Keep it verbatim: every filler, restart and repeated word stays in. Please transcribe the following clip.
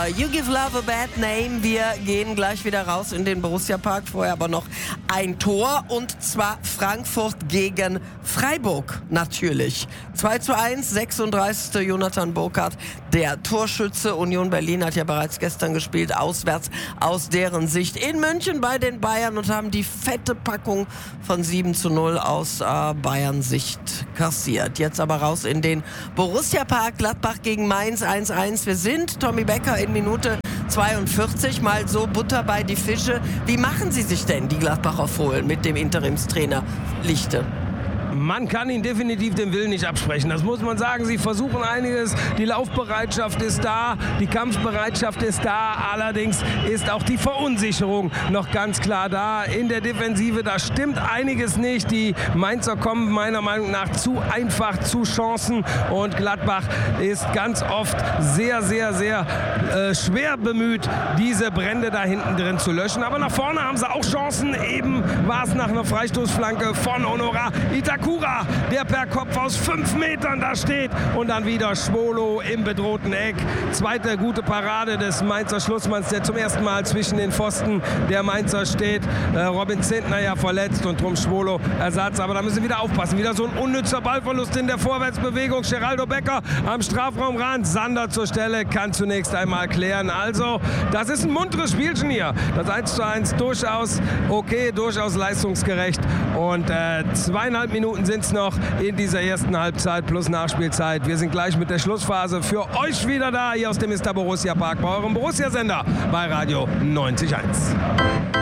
Äh, You Give Love a Bad Name. Wir gehen gleich wieder raus in den Borussia Park. Vorher aber noch ein Tor, und zwar Frankfurt gegen Freiburg natürlich. zwei zu eins, sechsunddreißigste Jonathan Burkhardt, der Torschütze. Union Berlin hat ja bereits gestern gespielt, auswärts aus deren Sicht in München bei den Bayern, und haben die fette Packung von sieben zu null aus äh, Bayern Sicht kassiert. Jetzt aber raus in den Borussia Park. Gladbach gegen Mainz eins zu eins. Wir sind Tommy Becker in Minute zweiundvierzig, mal so Butter bei die Fische. Wie machen Sie sich denn, die Gladbacher Fohlen, mit dem Interimstrainer Lichte? Man kann ihnen definitiv den Willen nicht absprechen. Das muss man sagen. Sie versuchen einiges. Die Laufbereitschaft ist da, die Kampfbereitschaft ist da. Allerdings ist auch die Verunsicherung noch ganz klar da. In der Defensive, da stimmt einiges nicht. Die Mainzer kommen meiner Meinung nach zu einfach zu Chancen. Und Gladbach ist ganz oft sehr, sehr, sehr äh, schwer bemüht, diese Brände da hinten drin zu löschen. Aber nach vorne haben sie auch Chancen. Eben war es nach einer Freistoßflanke von Honorar Itakura, der per Kopf aus fünf Metern da steht, und dann wieder Schwolo im bedrohten Eck. Zweite gute Parade des Mainzer Schlussmanns, der zum ersten Mal zwischen den Pfosten der Mainzer steht. Äh, Robin Zentner ja verletzt und drum Schwolo Ersatz, aber da müssen wir wieder aufpassen. Wieder so ein unnützer Ballverlust in der Vorwärtsbewegung. Geraldo Becker am Strafraumrand, Sander zur Stelle, kann zunächst einmal klären. Also, das ist ein munteres Spielchen hier. Das eins zu eins durchaus okay, durchaus leistungsgerecht, und äh, zweieinhalb Minuten sind es noch in dieser ersten Halbzeit plus Nachspielzeit. Wir sind gleich mit der Schlussphase für euch wieder da, hier aus dem Mister Borussia Park bei eurem Borussia-Sender bei Radio neunzig Komma eins.